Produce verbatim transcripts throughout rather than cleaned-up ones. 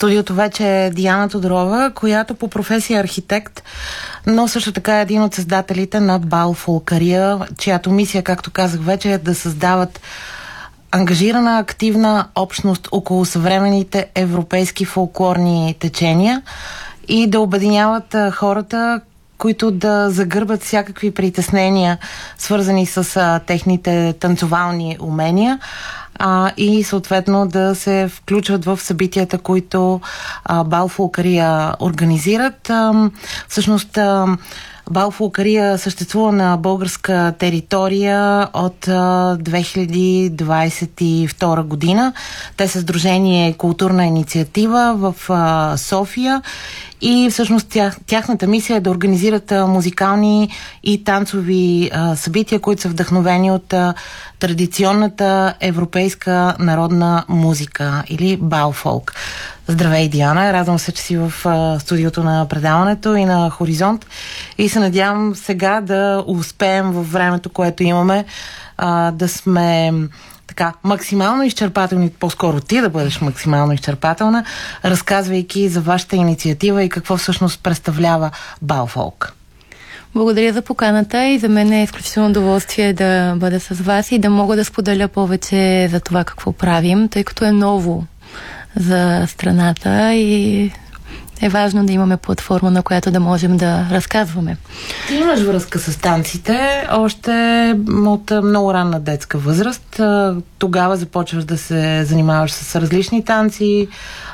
студиото вече е Диана Тодорова, която по професия е архитект, но също така е един от създателите на Бал Фолкария, чиято мисия, както казах вече, е да създават ангажирана, активна общност около съвременните европейски фолклорни течения и да обединяват хората, които да загърбят всякакви притеснения, свързани с а, техните танцовални умения, а, и съответно да се включват в събитията, които а, Бал Фолкария организират. А, всъщност а, Бал Фолкария съществува на българска територия от а, две хиляди двадесет и втора година. Те са сдружение Културна инициатива в а, София. И всъщност тях, тяхната мисия е да организират а, музикални и танцови а, събития, които са вдъхновени от а, традиционната европейска народна музика или бал фолк. Здравей, Диана! Радвам се, че си в а, студиото на предаването и на Хоризонт и се надявам сега да успеем във времето, което имаме, а, да сме така, максимално изчерпателни, по-скоро ти да бъдеш максимално изчерпателна, разказвайки за вашата инициатива и какво всъщност представлява Бал Фолк. Благодаря за поканата и за мен е изключително удоволствие да бъда с вас и да мога да споделя повече за това какво правим, тъй като е ново за страната и е важно да имаме платформа, на която да можем да разказваме. Ти имаш връзка с танците още от много ранна детска възраст. Тогава започваш да се занимаваш с различни танци,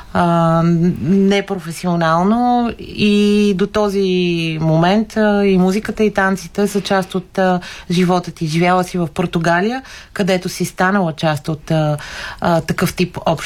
непрофесионално, и до този момент и музиката, и танците са част от живота ти. Живяла си в Португалия, където си станала част от такъв тип общност.